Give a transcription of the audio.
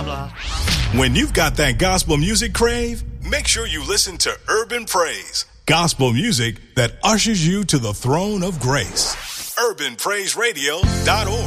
blah. When you've got that gospel music crave, make sure you listen to Urban Praise, gospel music that ushers you to the throne of grace. UrbanPraiseRadio.org.